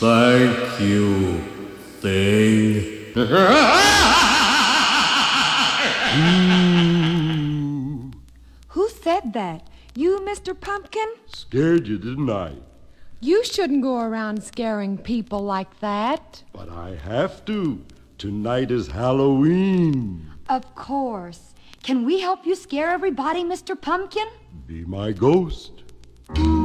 Thank you, thing. Who said that? You, Mr. Pumpkin? Scared you, didn't I? You shouldn't go around scaring people like that. But I have to. Tonight is Halloween. Of course. Can we help you scare everybody, Mr. Pumpkin? Be my ghost.